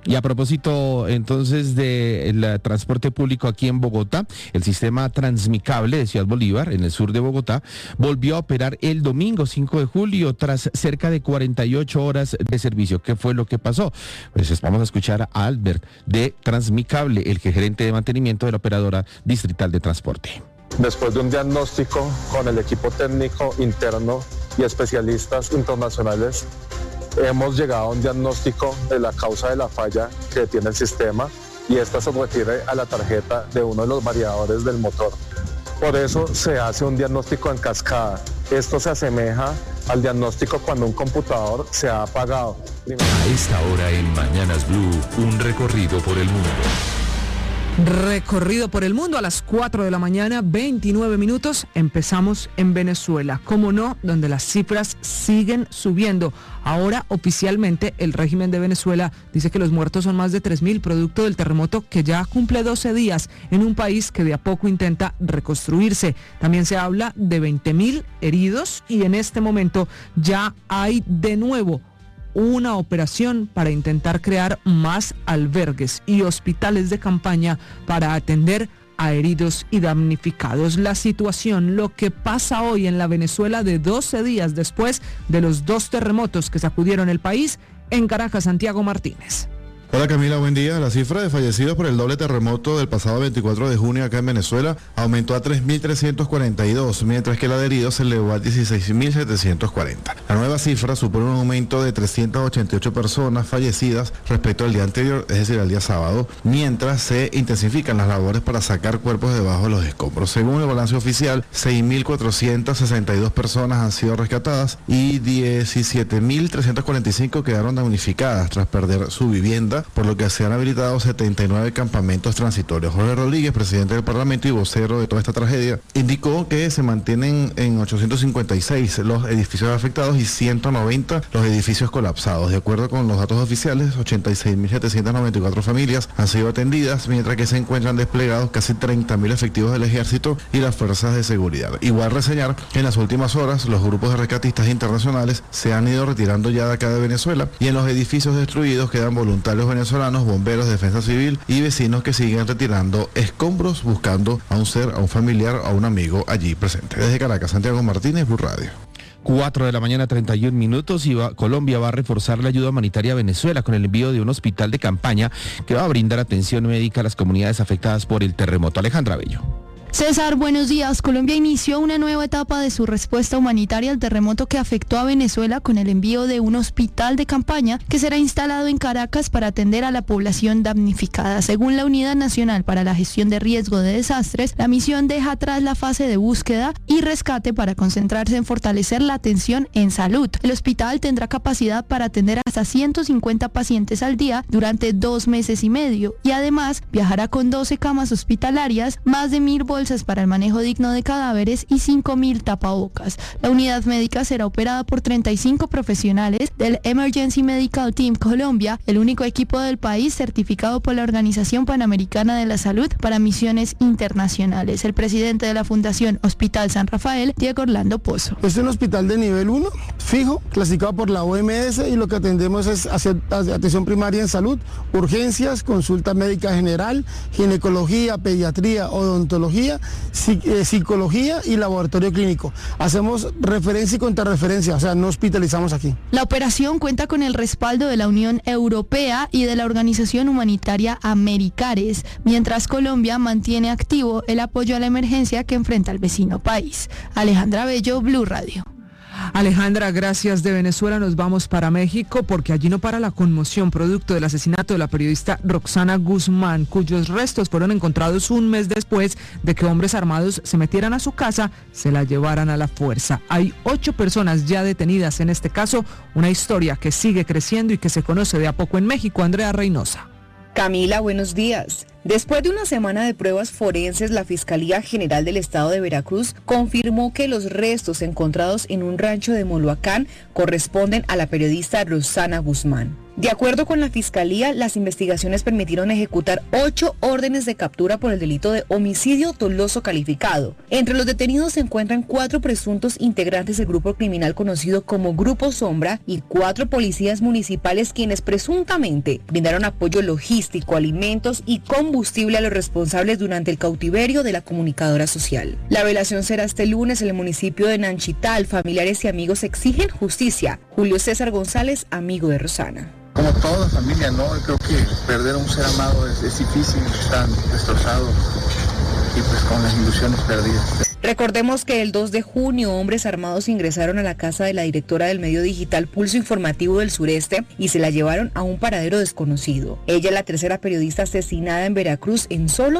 Y a propósito entonces del transporte público aquí en Bogotá, el sistema Transmicable de Ciudad Bolívar, en el sur de Bogotá, volvió a operar el domingo 5 de julio tras cerca de 48 horas de servicio. ¿Qué fue lo que pasó? Pues vamos a escuchar a Albert de Transmicable, el gerente de mantenimiento de la operadora distrital de transporte. Después de un diagnóstico con el equipo técnico interno y especialistas internacionales, hemos llegado a un diagnóstico de la causa de la falla que tiene el sistema, y esta se refiere a la tarjeta de uno de los variadores del motor. Por eso se hace un diagnóstico en cascada. Esto se asemeja al diagnóstico cuando un computador se ha apagado. A esta hora en Mañanas Blue, un recorrido por el mundo. Recorrido por el mundo a las 4 de la mañana, 29 minutos. Empezamos en Venezuela, como no, donde las cifras siguen subiendo. Ahora, oficialmente, el régimen de Venezuela dice que los muertos son más de 3.000, producto del terremoto que ya cumple 12 días en un país que de a poco intenta reconstruirse. También se habla de 20.000 heridos y en este momento ya hay de nuevo una operación para intentar crear más albergues y hospitales de campaña para atender a heridos y damnificados. La situación, lo que pasa hoy en la Venezuela de 12 días después de los 2 terremotos que sacudieron el país. En Caracas, Santiago Martínez. Hola Camila, buen día. La cifra de fallecidos por el doble terremoto del pasado 24 de junio acá en Venezuela aumentó a 3.342, mientras que la de heridos se elevó a 16.740. La nueva cifra supone un aumento de 388 personas fallecidas respecto al día anterior, es decir, al día sábado, mientras se intensifican las labores para sacar cuerpos debajo de los escombros. Según el balance oficial, 6.462 personas han sido rescatadas y 17.345 quedaron damnificadas tras perder su vivienda, por lo que se han habilitado 79 campamentos transitorios. Jorge Rodríguez, presidente del Parlamento y vocero de toda esta tragedia, indicó que se mantienen en 856 los edificios afectados y 190 los edificios colapsados. De acuerdo con los datos oficiales, 86.794 familias han sido atendidas, mientras que se encuentran desplegados casi 30.000 efectivos del Ejército y las fuerzas de seguridad. Igual reseñar que en las últimas horas los grupos de rescatistas internacionales se han ido retirando ya de acá de Venezuela, y en los edificios destruidos quedan voluntarios venezolanos, bomberos, defensa civil y vecinos que siguen retirando escombros buscando a un ser, a un familiar, a un amigo allí presente. Desde Caracas, Santiago Martínez, Blue Radio. 4 de la mañana, 31 minutos, y Colombia va a reforzar la ayuda humanitaria a Venezuela con el envío de un hospital de campaña que va a brindar atención médica a las comunidades afectadas por el terremoto. Alejandra Bello. César, buenos días. Colombia inició una nueva etapa de su respuesta humanitaria al terremoto que afectó a Venezuela con el envío de un hospital de campaña que será instalado en Caracas para atender a la población damnificada. Según la Unidad Nacional para la Gestión de Riesgo de Desastres, la misión deja atrás la fase de búsqueda y rescate para concentrarse en fortalecer la atención en salud. El hospital tendrá capacidad para atender hasta 150 pacientes al día durante 2 meses y medio y además viajará con 12 camas hospitalarias, más de 1.000 bolsas para el manejo digno de cadáveres y 5.000 tapabocas. La unidad médica será operada por 35 profesionales del Emergency Medical Team Colombia, el único equipo del país certificado por la Organización Panamericana de la Salud para misiones internacionales. El presidente de la Fundación Hospital San Rafael, Diego Orlando Pozo. Es un hospital de nivel 1, fijo, clasificado por la OMS, y lo que atendemos es atención primaria en salud, urgencias, consulta médica general, ginecología, pediatría, odontología, psicología y laboratorio clínico. Hacemos referencia y contrarreferencia, o sea, no hospitalizamos aquí. La operación cuenta con el respaldo de la Unión Europea y de la Organización Humanitaria Americares, mientras Colombia mantiene activo el apoyo a la emergencia que enfrenta el vecino país. Alejandra Bello, Blue Radio. Alejandra, gracias. De Venezuela nos vamos para México porque allí no para la conmoción producto del asesinato de la periodista Roxana Guzmán, cuyos restos fueron encontrados un mes después de que hombres armados se metieran a su casa, se la llevaran a la fuerza. Hay 8 personas ya detenidas en este caso, una historia que sigue creciendo y que se conoce de a poco en México. Andrea Reynosa. Camila, buenos días. Después de una semana de pruebas forenses, la Fiscalía General del Estado de Veracruz confirmó que los restos encontrados en un rancho de Moloacán corresponden a la periodista Roxana Guzmán. De acuerdo con la Fiscalía, las investigaciones permitieron ejecutar 8 órdenes de captura por el delito de homicidio doloso calificado. Entre los detenidos se encuentran 4 presuntos integrantes del grupo criminal conocido como Grupo Sombra y 4 policías municipales quienes presuntamente brindaron apoyo logístico, alimentos y combustible a los responsables durante el cautiverio de la comunicadora social. La velación será este lunes en el municipio de Nanchital. Familiares y amigos exigen justicia. Julio César González, amigo de Rosana. Como toda familia, ¿no? Creo que perder a un ser amado es difícil, están destrozados y pues con las ilusiones perdidas. Recordemos que el 2 de junio hombres armados ingresaron a la casa de la directora del medio digital Pulso Informativo del Sureste y se la llevaron a un paradero desconocido. Ella es la tercera periodista asesinada en Veracruz en solo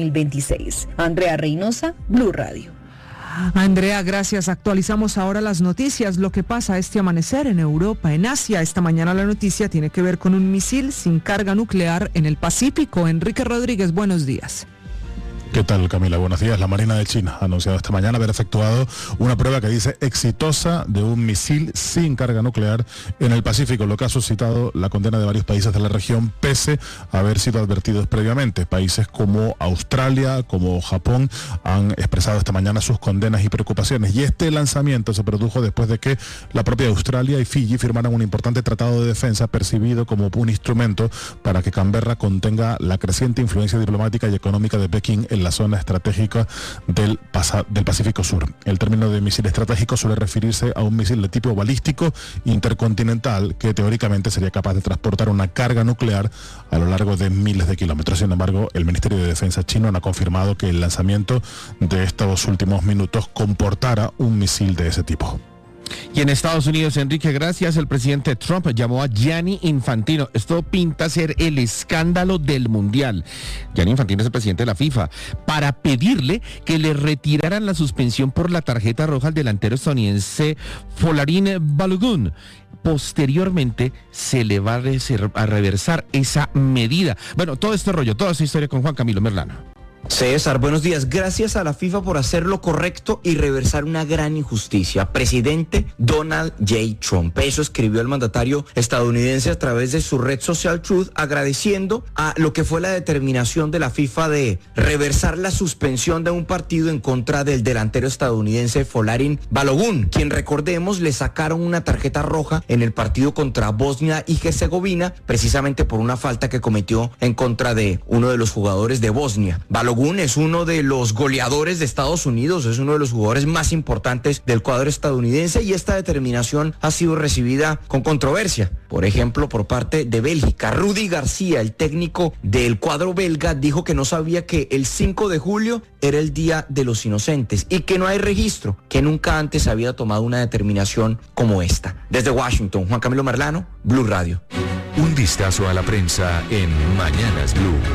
2026. Andrea Reynosa, Blue Radio. Andrea, gracias. Actualizamos ahora las noticias. Lo que pasa este amanecer en Europa, en Asia. Esta mañana la noticia tiene que ver con un misil sin carga nuclear en el Pacífico. Enrique Rodríguez, buenos días. ¿Qué tal, Camila? Buenos días. La Marina de China ha anunciado esta mañana haber efectuado una prueba que dice exitosa de un misil sin carga nuclear en el Pacífico, lo que ha suscitado la condena de varios países de la región, pese a haber sido advertidos previamente. Países como Australia, como Japón, han expresado esta mañana sus condenas y preocupaciones. Y este lanzamiento se produjo después de que la propia Australia y Fiji firmaran un importante tratado de defensa percibido como un instrumento para que Canberra contenga la creciente influencia diplomática y económica de Pekín en la zona estratégica del Pacífico Sur. El término de misil estratégico suele referirse a un misil de tipo balístico intercontinental que teóricamente sería capaz de transportar una carga nuclear a lo largo de miles de kilómetros. Sin embargo, el Ministerio de Defensa chino no ha confirmado que el lanzamiento de estos últimos minutos comportara un misil de ese tipo. Y en Estados Unidos, Enrique, gracias, el presidente Trump llamó a Gianni Infantino. Esto pinta ser el escándalo del Mundial. Gianni Infantino es el presidente de la FIFA, para pedirle que le retiraran la suspensión por la tarjeta roja al delantero estadounidense Folarin Balogun. Posteriormente se le va a reversar esa medida. Bueno, todo este rollo, toda esta historia con Juan Camilo Merlano. César, buenos días. Gracias a la FIFA por hacer lo correcto y reversar una gran injusticia. Presidente Donald J. Trump. Eso escribió el mandatario estadounidense a través de su red social Truth, agradeciendo a lo que fue la determinación de la FIFA de reversar la suspensión de un partido en contra del delantero estadounidense Folarin Balogun, quien, recordemos, le sacaron una tarjeta roja en el partido contra Bosnia y Herzegovina, precisamente por una falta que cometió en contra de uno de los jugadores de Bosnia. Balogun es uno de los goleadores de Estados Unidos, es uno de los jugadores más importantes del cuadro estadounidense y esta determinación ha sido recibida con controversia. Por ejemplo, por parte de Bélgica. Rudy García, el técnico del cuadro belga, dijo que no sabía que el 5 de julio era el Día de los Inocentes y que no hay registro, que nunca antes había tomado una determinación como esta. Desde Washington, Juan Camilo Merlano, Blue Radio. Un vistazo a la prensa en Mañanas Blue.